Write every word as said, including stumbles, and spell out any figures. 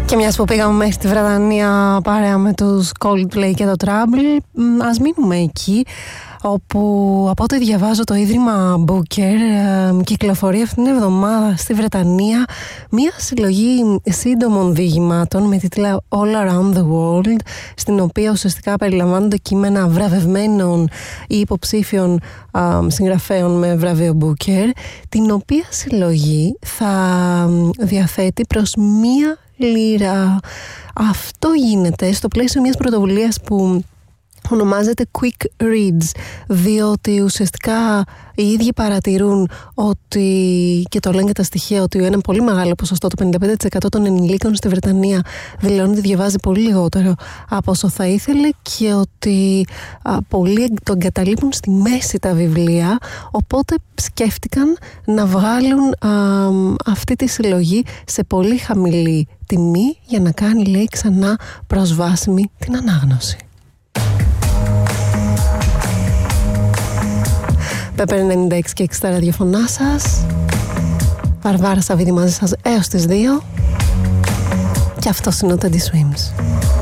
Και μιας που πήγαμε μέχρι τη Βρετανία παρέα με τους Coldplay και το Trouble, ας μείνουμε εκεί, όπου από ό,τι διαβάζω το Ίδρυμα Booker ε, κυκλοφορεί αυτήν την εβδομάδα στη Βρετανία μια συλλογή σύντομων διηγημάτων με τίτλο All Around the World, στην οποία ουσιαστικά περιλαμβάνονται κείμενα βραβευμένων ή υποψήφιων ε, συγγραφέων με βραβείο Booker, την οποία συλλογή θα διαθέτει προς μία λίρα. Αυτό γίνεται στο πλαίσιο μιας πρωτοβουλίας που ονομάζεται Quick Reads, διότι ουσιαστικά οι ίδιοι παρατηρούν ότι, και το λένε και τα στοιχεία, ότι ένα πολύ μεγάλο ποσοστό, το πενήντα πέντε τοις εκατό των ενηλίκων στη Βρετανία δηλώνει ότι διαβάζει πολύ λιγότερο από όσο θα ήθελε και ότι α, πολλοί το εγκαταλείπουν στη μέση τα βιβλία, οπότε σκέφτηκαν να βγάλουν α, αυτή τη συλλογή σε πολύ χαμηλή τιμή για να κάνει, λέει, ξανά προσβάσιμη την ανάγνωση. Πέπερ ενενήντα έξι και έξι τα ραδιοφωνά σας. Βαρβάρα Σαββίδη μαζί σας έως τις δύο. Και αυτό είναι ο Teddy Swims.